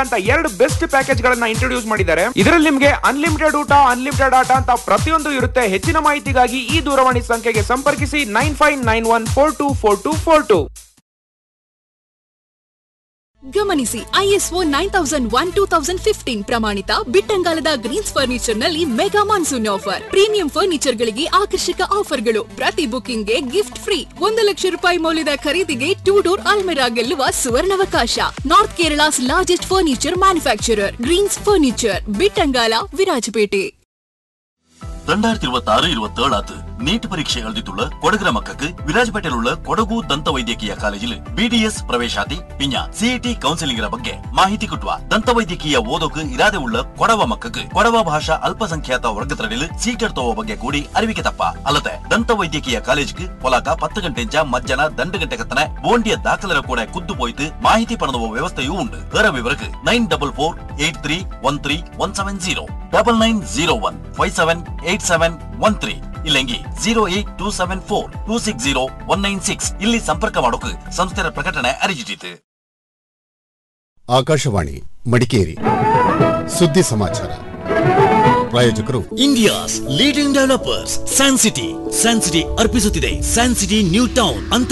ಅಂತ ಎರಡು best package ಗಳನ್ನ ಇಂಟ್ರೊಡ್ಯೂಸ್ ಮಾಡಿದ್ದಾರೆ. ಇದರಲ್ಲಿ ನಿಮಗೆ ಅನ್ಲಿಮಿಟೆಡ್ ಊಟ, ಅನ್ಲಿಮಿಟೆಡ್ ಆಟ ಅಂತ ಪ್ರತಿಯೊಂದು ಇರುತ್ತೆ. ಹೆಚ್ಚಿನ ಮಾಹಿತಿಗಾಗಿ ಈ ದೂರವಾಣಿ ಸಂಖ್ಯೆಗೆ ಸಂಪರ್ಕಿಸಿ 9591424242. ಗಮನಿಸಿ, ISO 9001:2015 ಪ್ರಮಾಣಿತ ಬಿಟ್ಟಂಗಾಲದ ಗ್ರೀನ್ಸ್ ಫರ್ನಿಚರ್ ನಲ್ಲಿ mega monsoon offer. Premium furniture ಗಳಿಗೆ ಆಕರ್ಷಕ ಆಫರ್ಗಳು. ಪ್ರತಿ ಬುಕಿಂಗ್ ಗೆ ಗಿಫ್ಟ್ ಫ್ರೀ. 1 ಲಕ್ಷ ರೂಪಾಯಿ ಮೌಲ್ಯದ ಖರೀದಿಗೆ 2 ಡೋರ್ ಅಲ್ಮೆರಾ ಗೆಲ್ಲುವ ಸುವರ್ಣಾವಕಾಶ. North Kerala's largest furniture manufacturer Green's furniture, Bittangala, Virajpet. 2026-27 NEET പരീക്ഷ എഴുതിയിട്ടുള്ള കൊടകര മക്കൾക്ക് വിരാജ്പേട്ടയിലുള്ള കൊടകു ದಂತ ವೈದ್ಯಕೀಯ ಕಾಲೇಜಿൽ BDS ಪ್ರವೇಶಾತಿ ಪಿಂಜ CET ಕೌನ್ಸಿಲಿಂಗ್ ಬಗ್ಗೆ ಮಾಹಿತಿ ಕೊಟ್ಟುವ. ದಂತ ವೈದ್ಯಕೀಯ ಓದೋಕೆ ಇರಾದೆ ಉಳ್ಳ ಕೊಡವ ಮಕ್ಕൾക്ക് ಕೊಡವ ಭಾಷಾ ಅಲ್ಪಸಂಖ್ಯಾತ ವರ್ಗದರಡಿಲ್ ಸೀಟರ್ ತಗೋ ಬಗ್ಗೆ ಕೂಡಿ ಅರಿವಿಕೆ ತಪ್ಪ ಅಲ್ಲದೆ ದಂತ ವೈದ್ಯಕೀಯ ಕಾಲೇಜ್ಗೆ ಪೊಲಾಕ 10 ಗಂಟೆಂಚ ಮಧ್ಯಾಹ್ನ 2 ಗಂಟೆ ಕತ್ತನೆ ಬೋಂಡಿಯ ದಾಖಲರ ಕೂಡ ಕುದ್ದು ಪೋಯ್ತು ಮಾಹಿತಿ ಪಡೆದುವ ವ್ಯವಸ್ಥೆಯೂ ಉಂಟು. ಅದರ ವಿವರಕ್ಕೆ 9448313170 9901578713 ಇಲ್ಲಂಗಿ 08274260196 ಇಲ್ಲಿ ಸಂಪರ್ಕ ಮಾಡೋಕೆ ಸಂಸ್ಥೆಯ ಪ್ರಕಟಣೆ ಅರಿಜಿಟ್ಟಿತು. ಆಕಾಶವಾಣಿ ಮಡಿಕೇರಿ ಸುದ್ದಿ ಸಮಾಚಾರ. ಪ್ರಾಯೋಜಕರು India's leading developers San city. San city ಅರ್ಪಿಸುತ್ತಿದೆ San city new town ಅಂತ